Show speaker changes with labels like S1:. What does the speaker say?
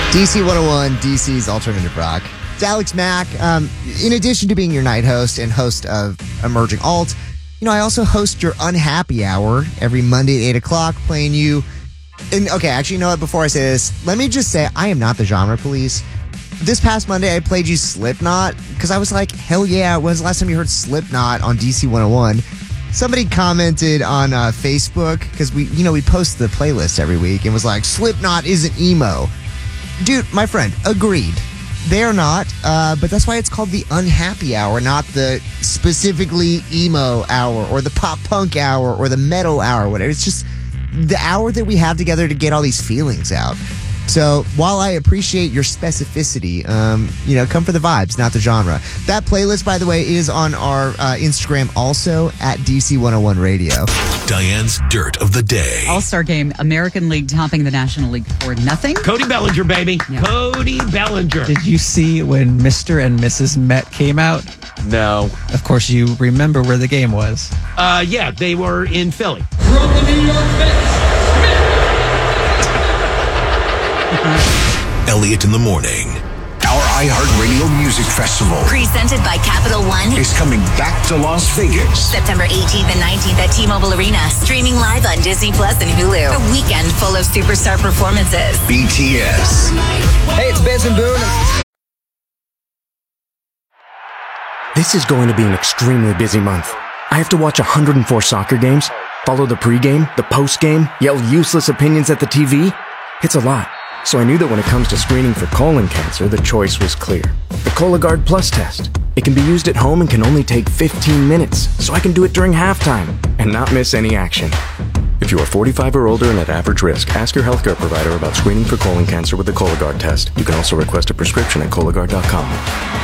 S1: DC 101, DC's Alternative Rock. It's Alex Mack. In addition to being your night host and host of Emerging Alt, I also host your Unhappy Hour every Monday at 8 o'clock, playing you. And okay, actually, you know what? Before I say this, let me just say I am not the genre police. This past Monday, I played you Slipknot because I was like, hell yeah, when's the last time you heard Slipknot on DC 101? Somebody commented on Facebook because we post the playlist every week and was like, Slipknot isn't emo. Dude, my friend, agreed. They're not, but that's why it's called the Unhappy Hour, not the specifically emo hour or the pop punk hour or the metal hour, whatever. It's just the hour that we have together to get all these feelings out. So while I appreciate your specificity, come for the vibes, not the genre. That playlist, by the way, is on our Instagram also at DC101 Radio.
S2: Diane's Dirt of the Day.
S3: All-Star Game, American League topping the National League for nothing.
S4: Cody Bellinger, baby. Yeah. Cody Bellinger.
S5: Did you see when Mr. and Mrs. Met came out?
S4: No.
S5: Of course, you remember where the game was.
S4: Yeah, they were in Philly.
S6: From the New York Mets.
S2: Elliot in the Morning.
S7: Our iHeartRadio Music Festival,
S8: presented by Capital One,
S7: is coming back to Las Vegas.
S8: September 18th and 19th at T-Mobile Arena. Streaming live on Disney Plus and Hulu. A weekend full of superstar performances.
S7: BTS.
S9: Hey, it's Benson Boone.
S10: This is going to be an extremely busy month. I have to watch 104 soccer games, follow the pregame, the postgame, yell useless opinions at the TV. It's a lot. So I knew that when it comes to screening for colon cancer, the choice was clear. The Cologuard Plus test. It can be used at home and can only take 15 minutes, so I can do it during halftime and not miss any action. If you are 45 or older and at average risk, ask your healthcare provider about screening for colon cancer with the Cologuard test. You can also request a prescription at Cologuard.com.